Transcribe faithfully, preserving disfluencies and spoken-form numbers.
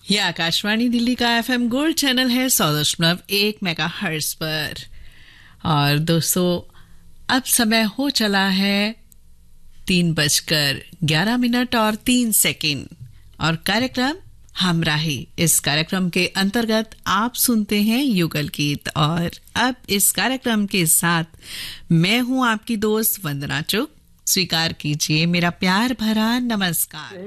यह आकाशवाणी दिल्ली का FM gold channel है सौ दशमलव एक मेगा हर्ट्ज पर। और दोस्तों, अब समय हो चला है तीन बजकर ग्यारह मिनट और तीन सेकंड और कार्यक्रम हमराही। इस कार्यक्रम के अंतर्गत आप सुनते हैं युगल गीत। और अब इस कार्यक्रम के साथ मैं हूं आपकी दोस्त वंदना चुग। स्वीकार कीजिए मेरा प्यार भरा नमस्कार।